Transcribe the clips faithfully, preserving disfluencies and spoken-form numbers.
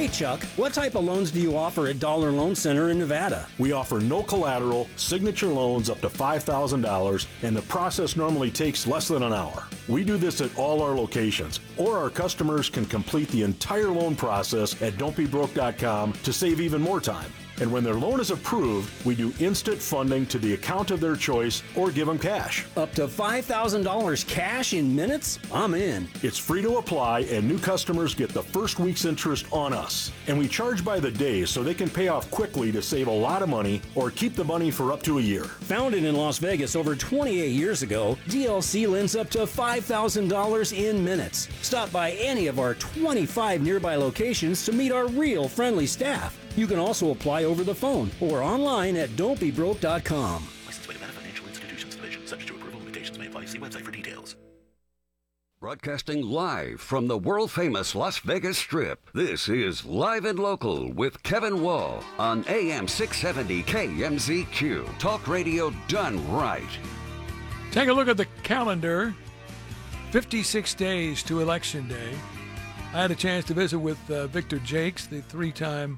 Hey, Chuck, what type of loans do you offer at Dollar Loan Center in Nevada? We offer no collateral, signature loans up to five thousand dollars, and the process normally takes less than an hour. We do this at all our locations, or our customers can complete the entire loan process at don't be broke dot com to save even more time. And when their loan is approved, we do instant funding to the account of their choice or give them cash. Up to five thousand dollars cash in minutes? I'm in. It's free to apply, and new customers get the first week's interest on us. And we charge by the day so they can pay off quickly to save a lot of money or keep the money for up to a year. Founded in Las Vegas over twenty-eight years ago, D L C lends up to five thousand dollars in minutes. Stop by any of our twenty-five nearby locations to meet our real friendly staff. You can also apply over the phone or online at don't be broke dot com. Licensed by Nevada Financial Institutions Division. Subject to approval. Limitations may apply. See website for details. Broadcasting live from the world-famous Las Vegas Strip, this is Live and Local with Kevin Wall on A M six seventy K M Z Q. Talk radio done right. Take a look at the calendar. fifty-six days to Election Day. I had a chance to visit with uh, Victor Jakes, the three-time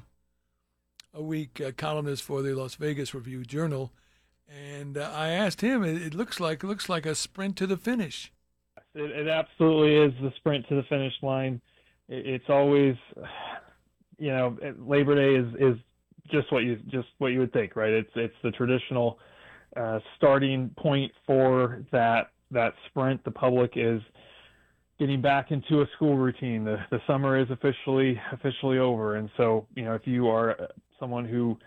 a week uh, columnist for the Las Vegas Review-Journal, and uh, I asked him. It, it looks like it looks like a sprint to the finish. It, it absolutely is the sprint to the finish line. It, it's always, you know, Labor Day is, is just what you just what you would think, right? It's it's the traditional uh, starting point for that that sprint. The public is getting back into a school routine. The the summer is officially officially over, and so you know if you are someone who,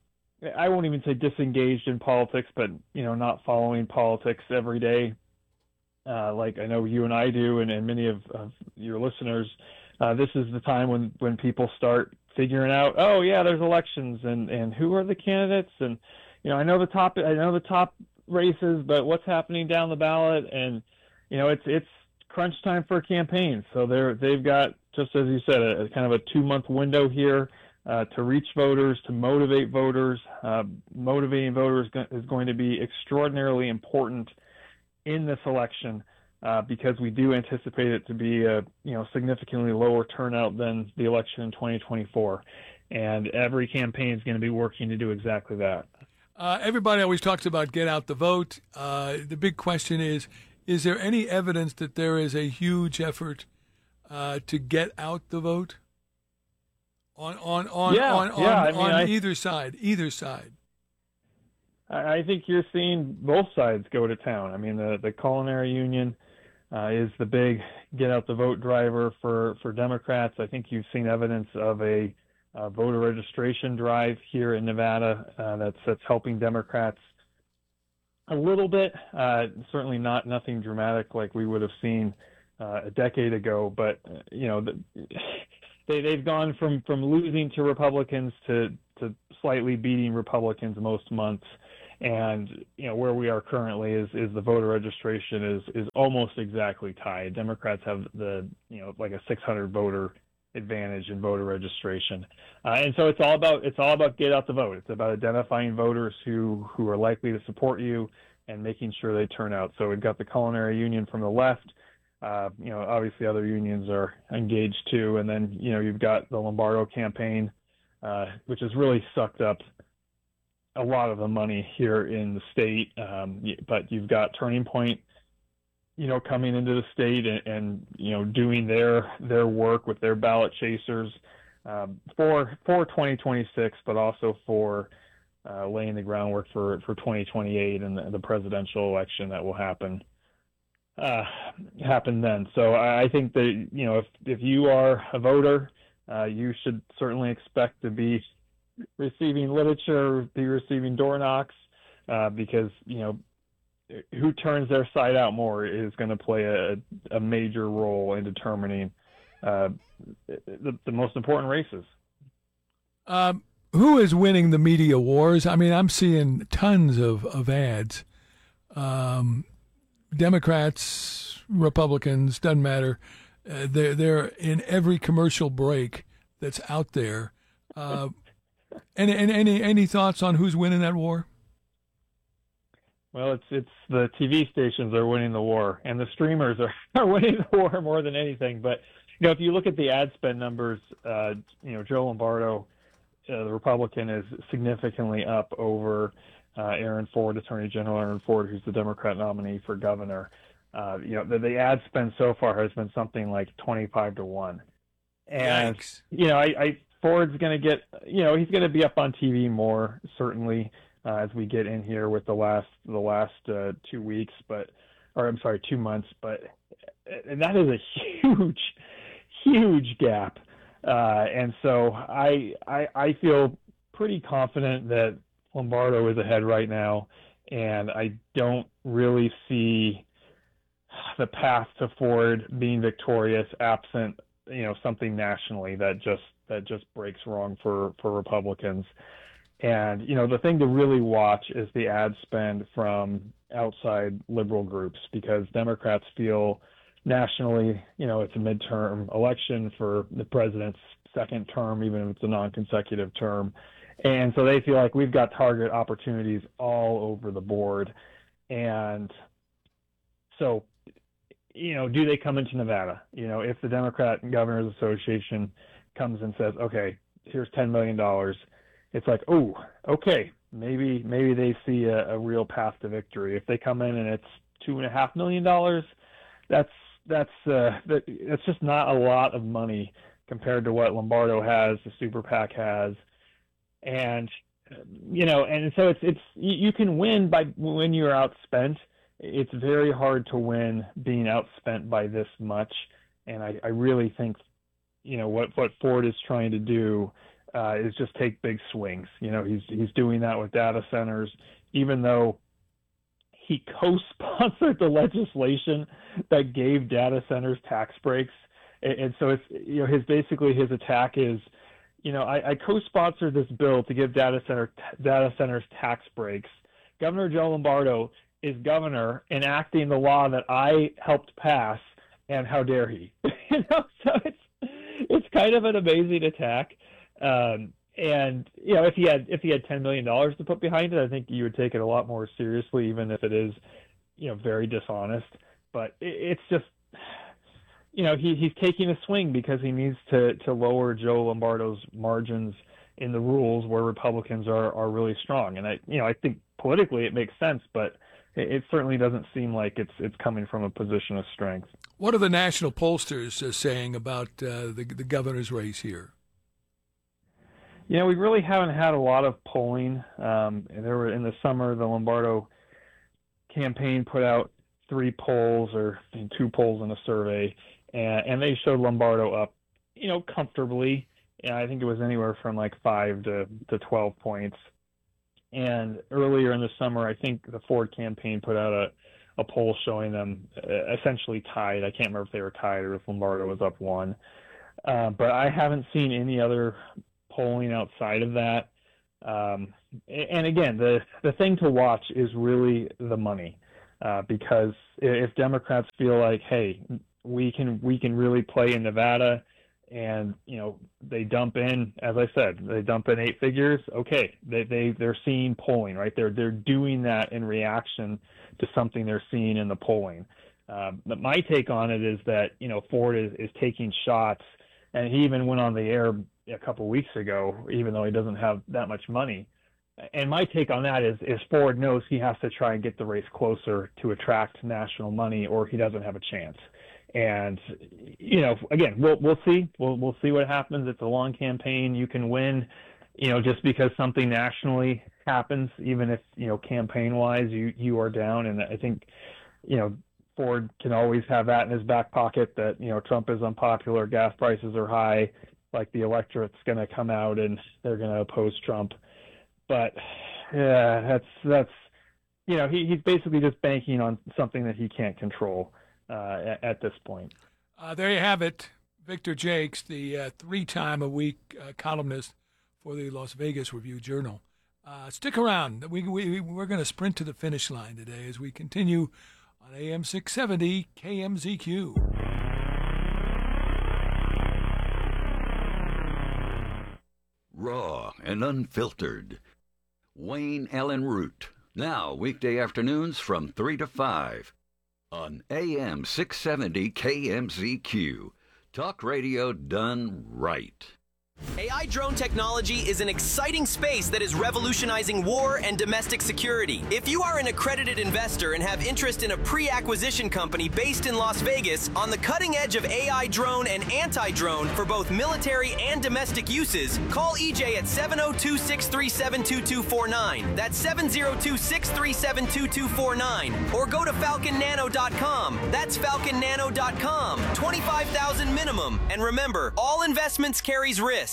I won't even say disengaged in politics, but you know not following politics every day, uh, like I know you and I do, and, and many of, of your listeners, uh, this is the time when when people start figuring out, oh yeah, there's elections, and and who are the candidates, and you know I know the top I know the top races, but what's happening down the ballot, and you know it's it's crunch time for campaigns. So they're they've got, just as you said, a, a kind of a two month window here uh, to reach voters, to motivate voters. Uh, motivating voters is going to be extraordinarily important in this election uh, because we do anticipate it to be a you know significantly lower turnout than the election in twenty twenty-four, and every campaign is going to be working to do exactly that. Uh, everybody always talks about get out the vote. Uh, the big question is, is there any evidence that there is a huge effort uh, to get out the vote on on on yeah, on, yeah, on, I mean, on I, either side? Either side. I think you're seeing both sides go to town. I mean, the the Culinary Union uh, is the big get out the vote driver for for Democrats. I think you've seen evidence of a, a voter registration drive here in Nevada uh, that's that's helping Democrats a little bit, uh, certainly not nothing dramatic like we would have seen uh, a decade ago, but uh, you know, the, they they've gone from, from losing to Republicans to, to slightly beating Republicans most months, and you know where we are currently is, is the voter registration is is almost exactly tied. Democrats have the you know like a six hundred voter advantage in voter registration, uh, and so it's all about it's all about get out the vote. It's about identifying voters who who are likely to support you and making sure they turn out. So we've got the Culinary Union from the left. Uh, you know, obviously other unions are engaged too, and then you know you've got the Lombardo campaign, uh, which has really sucked up a lot of the money here in the state. Um, but you've got Turning Point, you know, coming into the state and, and you know, doing their their work with their ballot chasers um, for for twenty twenty-six, but also for uh, laying the groundwork for, for twenty twenty-eight and the, the presidential election that will happen uh, happen then. So I think that you know, if if you are a voter, uh, you should certainly expect to be receiving literature, be receiving door knocks, uh, because you know. Who turns their side out more is going to play a, a major role in determining uh, the, the most important races. Um, who is winning the media wars? I mean, I'm seeing tons of, of ads. Um, Democrats, Republicans, doesn't matter. Uh, they're, they're in every commercial break that's out there. Uh, any, any, any thoughts on who's winning that war? Well, it's it's the T V stations are winning the war, and the streamers are, are winning the war more than anything. But you know, if you look at the ad spend numbers, uh, you know, Joe Lombardo, uh, the Republican, is significantly up over uh, Aaron Ford, Attorney General Aaron Ford, who's the Democrat nominee for governor. Uh, you know, the, the ad spend so far has been something like twenty-five to one. And, Yikes. you know, I, I Ford's going to get, you know, he's going to be up on T V more, certainly, uh, as we get in here with the last, the last uh, two weeks, but, or I'm sorry, two months, but, and that is a huge, huge gap. Uh, and so I, I, I feel pretty confident that Lombardo is ahead right now, and I don't really see the path to Ford being victorious absent, you know, something nationally that just that just breaks wrong for, for Republicans. And, you know, the thing to really watch is the ad spend from outside liberal groups, because Democrats feel nationally, you know, it's a midterm election for the president's second term, even if it's a non-consecutive term. And so they feel like we've got target opportunities all over the board. And so, you know, do they come into Nevada? You know, if the Democrat Governors Association comes and says, okay, here's ten million dollars, it's like, oh, okay, maybe maybe they see a, a real path to victory. If they come in and it's two and a half million dollars, that's that's uh, that, that's just not a lot of money compared to what Lombardo has, the Super PAC has, and you know, and so it's it's you, you can win by when you're outspent. It's very hard to win being outspent by this much, and I, I really think, you know, what what Ford is trying to do uh, is just take big swings. You know, he's he's doing that with data centers, even though he co-sponsored the legislation that gave data centers tax breaks, and, and so it's, you know, his basically his attack is, you know, I, I co-sponsored this bill to give data center data centers tax breaks. Governor Joe Lombardo is governor enacting the law that I helped pass, and how dare he? You know, so it's it's kind of an amazing attack. Um, and you know, if he had if he had ten million dollars to put behind it, I think you would take it a lot more seriously, even if it is, you know, very dishonest. But it, it's just, you know, he he's taking a swing because he needs to to lower Joe Lombardo's margins in the rules where Republicans are are really strong. And I you know I think politically it makes sense, but it certainly doesn't seem like it's it's coming from a position of strength. What are the national pollsters uh, saying about uh, the the governor's race here? You know, we really haven't had a lot of polling. Um, there were in the summer, the Lombardo campaign put out three polls or two polls in a survey, and, and they showed Lombardo up, you know, comfortably. And I think it was anywhere from like five to, to twelve points. And earlier in the summer, I think the Ford campaign put out a, a poll showing them essentially tied. I can't remember if they were tied or if Lombardo was up one. Uh, but I haven't seen any other polling outside of that. Um, and again, the, the thing to watch is really the money, uh, because if Democrats feel like, hey, we can we can really play in Nevada, and you know they dump in, as I said, they dump in eight figures. Okay, they they they're seeing polling, right? They're they're doing that in reaction to something they're seeing in the polling. Um, but my take on it is that you know Ford is is taking shots, and he even went on the air a couple of weeks ago, even though he doesn't have that much money. And my take on that is is Ford knows he has to try and get the race closer to attract national money, or he doesn't have a chance. And you know, again, we'll we'll see. We'll we'll see what happens. It's a long campaign. You can win, you know, just because something nationally happens, even if you know campaign-wise you you are down. And I think, you know, Ford can always have that in his back pocket. That you know Trump is unpopular, gas prices are high, like the electorate's going to come out and they're going to oppose Trump. But yeah, that's that's you know he he's basically just banking on something that he can't control. Uh, at, at this point. Uh, there you have it. Victor Jakes, the uh, three-time-a-week uh, columnist for the Las Vegas Review-Journal. Uh, stick around. We, we, we're going to sprint to the finish line today as we continue on A M six seventy K M Z Q. Raw and unfiltered. Wayne Allen Root. Now, weekday afternoons from three to five. On A M six seventy K M Z Q, Talk radio done right. A I drone technology is an exciting space that is revolutionizing war and domestic security. If you are an accredited investor and have interest in a pre-acquisition company based in Las Vegas on the cutting edge of A I drone and anti-drone for both military and domestic uses, call E J at seven oh two, six three seven, two two four nine. That's seven oh two, six three seven, two two four nine. Or go to falcon nano dot com. That's falcon nano dot com. twenty-five thousand minimum. And remember, all investments carries risk.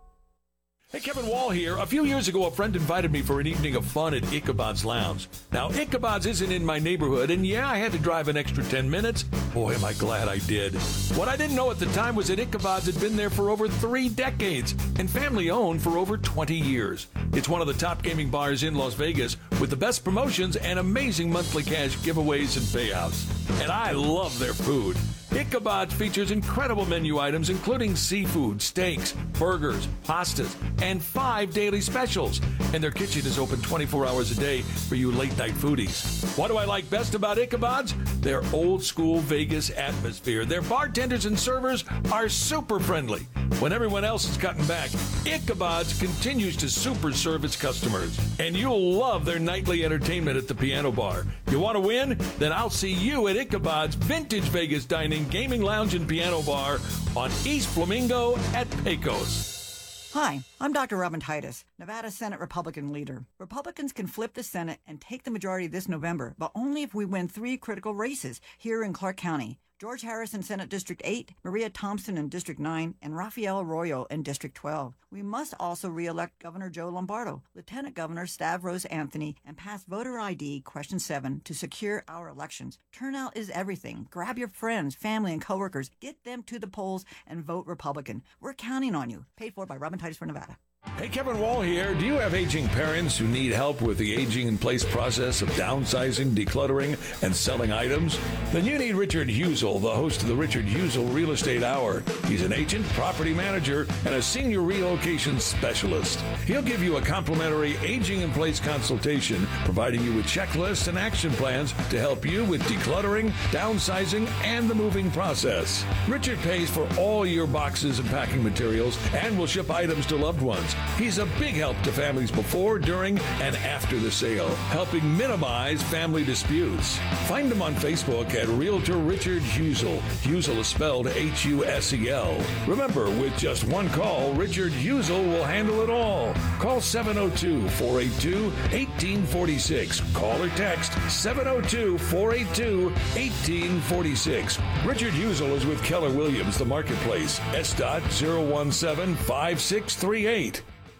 Hey, Kevin Wall here. A few years ago, a friend invited me for an evening of fun at Ichabod's Lounge. Now, Ichabod's isn't in my neighborhood, and yeah, I had to drive an extra ten minutes. Boy, am I glad I did. What I didn't know at the time was that Ichabod's had been there for over three decades and family-owned for over twenty years. It's one of the top gaming bars in Las Vegas with the best promotions and amazing monthly cash giveaways and payouts. And I love their food. Ichabod's features incredible menu items including seafood, steaks, burgers, pastas, and five daily specials. And their kitchen is open twenty-four hours a day for you late-night foodies. What do I like best about Ichabod's? Their old-school Vegas atmosphere. Their bartenders and servers are super friendly. When everyone else is cutting back, Ichabod's continues to super serve its customers. And you'll love their nightly entertainment at the piano bar. You want to win? Then I'll see you at Ichabod's Vintage Vegas Dining, Gaming Lounge, and Piano Bar on East Flamingo at Pecos. Hi, I'm Doctor Robin Titus, Nevada Senate Republican leader. Republicans can flip the Senate and take the majority this November, but only if we win three critical races here in Clark County. George Harris in Senate District eight, Maria Thompson in District nine, and Rafael Arroyo in District twelve. We must also re-elect Governor Joe Lombardo, Lieutenant Governor Stavros Anthony, and pass voter I D Question seven to secure our elections. Turnout is everything. Grab your friends, family, and coworkers. Get them to the polls and vote Republican. We're counting on you. Paid for by Robin Titus for Nevada. Hey, Kevin Wall here. Do you have aging parents who need help with the aging-in-place process of downsizing, decluttering, and selling items? Then you need Richard Husel, the host of the Richard Husel Real Estate Hour. He's an agent, property manager, and a senior relocation specialist. He'll give you a complimentary aging-in-place consultation, providing you with checklists and action plans to help you with decluttering, downsizing, and the moving process. Richard pays for all your boxes and packing materials and will ship items to loved ones. He's a big help to families before, during, and after the sale, helping minimize family disputes. Find him on Facebook at Realtor Richard Husel. Husel is spelled H U S E L. Remember, with just one call, Richard Husel will handle it all. Call seven oh two, four eight two, one eight four six. Call or text seven oh two, four eight two, one eight four six. Richard Husel is with Keller Williams, the Marketplace. S dot zero one seven five six three eight.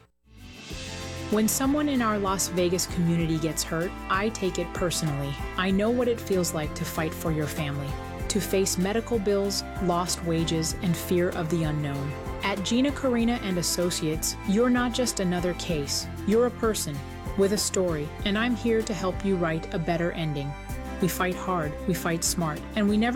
When someone in our Las Vegas community gets hurt, I take it personally. I know what it feels like to fight for your family, to face medical bills, lost wages, and fear of the unknown. At Gina Carina and Associates, you're not just another case. You're a person with a story, and I'm here to help you write a better ending. We fight hard, we fight smart, and we never